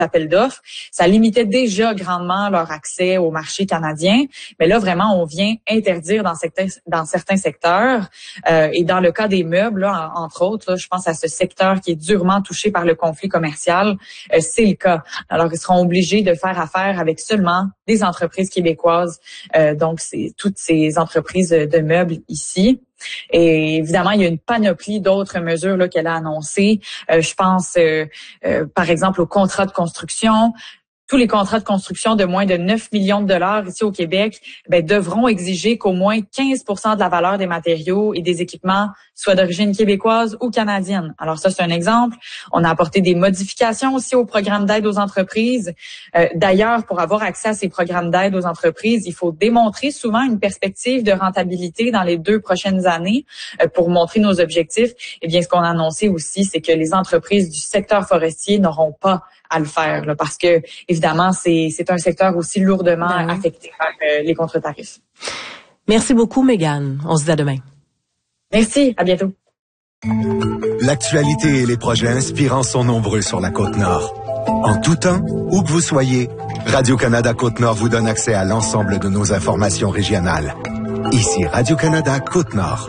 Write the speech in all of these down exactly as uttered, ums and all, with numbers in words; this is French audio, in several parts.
appel d'offres, ça limitait déjà grandement leur accès au marché canadien. Mais là, vraiment, on vient interdire dans certains, dans certains secteurs. Euh, et dans le cas des meubles, là, entre autres, là, je pense à ce secteur qui est durement touché par le conflit commercial, euh, c'est le cas. Alors, ils seront obligés de faire affaire avec seulement des entreprises québécoises. Euh, donc, c'est toutes ces entreprises de meubles ici. Et évidemment, il y a une panoplie d'autres mesures là qu'elle a annoncées. Euh, je pense, euh, euh, par exemple, aux contrats de construction. Tous les contrats de construction de moins de neuf millions de dollars ici au Québec ben, devront exiger qu'au moins quinze pour cent de la valeur des matériaux et des équipements soient d'origine québécoise ou canadienne. Alors ça, c'est un exemple. On a apporté des modifications aussi au programme d'aide aux entreprises. Euh, d'ailleurs, pour avoir accès à ces programmes d'aide aux entreprises, il faut démontrer souvent une perspective de rentabilité dans les deux prochaines années euh, pour montrer nos objectifs. Eh bien, ce qu'on a annoncé aussi, c'est que les entreprises du secteur forestier n'auront pas à le faire, là, parce que évidemment, c'est, c'est un secteur aussi lourdement ben oui. affecté par euh, les contre-tarifs. Merci beaucoup, Mégane. On se dit à demain. Merci, à bientôt. L'actualité et les projets inspirants sont nombreux sur la Côte-Nord. En tout temps, où que vous soyez, Radio-Canada Côte-Nord vous donne accès à l'ensemble de nos informations régionales. Ici Radio-Canada Côte-Nord.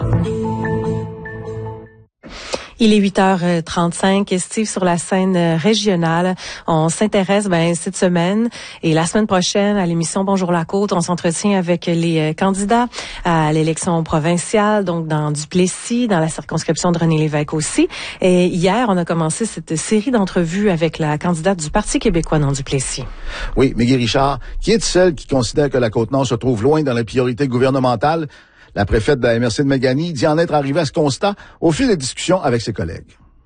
Il est huit heures trente-cinq. Steve, sur la scène régionale, on s'intéresse ben, cette semaine et la semaine prochaine à l'émission Bonjour la Côte. On s'entretient avec les candidats à l'élection provinciale, donc dans Duplessis, dans la circonscription de René Lévesque aussi. Et hier, on a commencé cette série d'entrevues avec la candidate du Parti québécois dans Duplessis. Oui, Mégui Richard, qui est celle qui considère que la Côte-Nord se trouve loin dans les priorités gouvernementales. La préfète de la M R C de Magani dit en être arrivée à ce constat au fil des discussions avec ses collègues.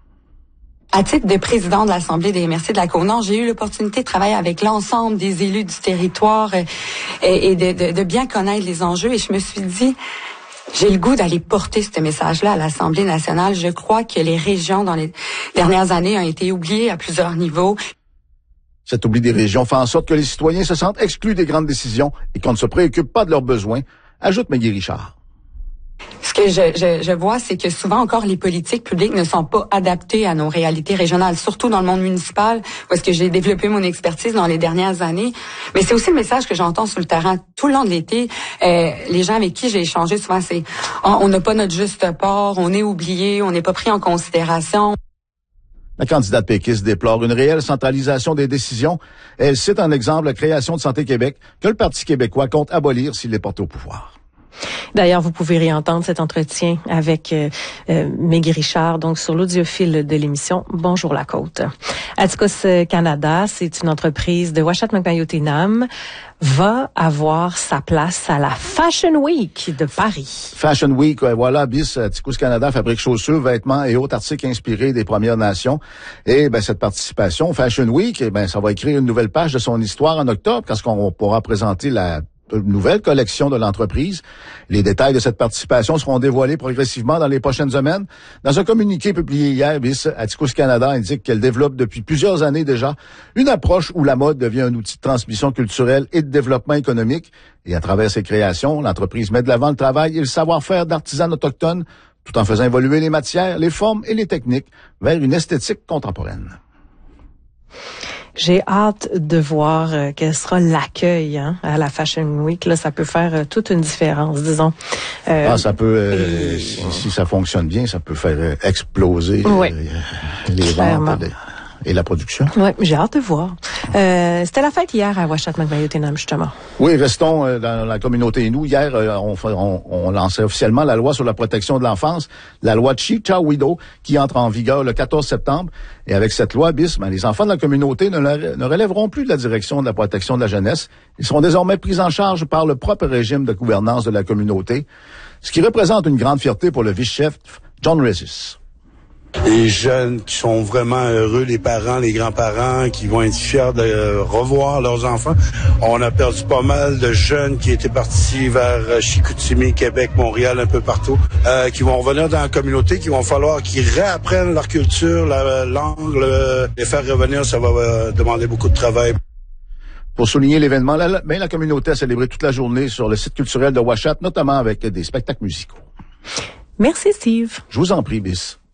À titre de président de l'Assemblée des M R C de la Côte-Nord, j'ai eu l'opportunité de travailler avec l'ensemble des élus du territoire et, et de, de, de bien connaître les enjeux. Et je me suis dit, j'ai le goût d'aller porter ce message-là à l'Assemblée nationale. Je crois que les régions, dans les dernières années, ont été oubliées à plusieurs niveaux. Cet oubli des régions fait en sorte que les citoyens se sentent exclus des grandes décisions et qu'on ne se préoccupe pas de leurs besoins, ajoute Mégui Richard. Ce que je, je, je vois, c'est que souvent encore les politiques publiques ne sont pas adaptées à nos réalités régionales, surtout dans le monde municipal, où est-ce que j'ai développé mon expertise dans les dernières années. Mais c'est aussi le message que j'entends sur le terrain tout le long de l'été. Euh, les gens avec qui j'ai échangé souvent, c'est on n'a pas notre juste part, on est oublié, on n'est pas pris en considération. La candidate péquiste déplore une réelle centralisation des décisions. Elle cite en exemple la création de Santé Québec que le Parti québécois compte abolir s'il est porté au pouvoir. D'ailleurs, vous pouvez réentendre cet entretien avec euh, euh, Mégui Richard, donc sur l'audiophile de l'émission Bonjour la Côte. Atticus Canada, c'est une entreprise de Ouachette Macmahon-Nam, va avoir sa place à la Fashion Week de Paris. Fashion Week, voilà, bis, Atticus Canada fabrique chaussures, vêtements et autres articles inspirés des Premières Nations. Et ben cette participation, Fashion Week, eh ben ça va écrire une nouvelle page de son histoire en octobre, quand on pourra présenter la nouvelle collection de l'entreprise. Les détails de cette participation seront dévoilés progressivement dans les prochaines semaines. Dans un communiqué publié hier, bis, Atticus Canada indique qu'elle développe depuis plusieurs années déjà une approche où la mode devient un outil de transmission culturelle et de développement économique. Et à travers ses créations, l'entreprise met de l'avant le travail et le savoir-faire d'artisans autochtones, tout en faisant évoluer les matières, les formes et les techniques vers une esthétique contemporaine. J'ai hâte de voir euh, quel sera l'accueil hein, à la Fashion Week. Là, ça peut faire euh, toute une différence, disons. Euh, ah, ça peut, euh, et... si, si ça fonctionne bien, ça peut faire euh, exploser oui. euh, les ventes et la production. Oui, j'ai hâte de voir. Euh, c'était la fête hier à Ouachette Macmahon-Nam, justement. Oui, restons euh, dans la communauté et nous. Hier, euh, on, on, on lançait officiellement la loi sur la protection de l'enfance, la loi Chi-Cha-Wido, qui entre en vigueur le quatorze septembre. Et avec cette loi, bis, ben, les enfants de la communauté ne, ne relèveront plus de la direction de la protection de la jeunesse. Ils seront désormais pris en charge par le propre régime de gouvernance de la communauté, ce qui représente une grande fierté pour le vice-chef John Rezis. Les jeunes qui sont vraiment heureux, les parents, les grands-parents qui vont être fiers de revoir leurs enfants. On a perdu pas mal de jeunes qui étaient partis vers Chicoutimi, Québec, Montréal, un peu partout, euh, qui vont revenir dans la communauté, qui vont falloir qu'ils réapprennent leur culture, la langue, le, les faire revenir, ça va euh, demander beaucoup de travail. Pour souligner l'événement, la, ben, la communauté a célébré toute la journée sur le site culturel de Ouachette, notamment avec des spectacles musicaux. Merci, Steve. Je vous en prie, bis.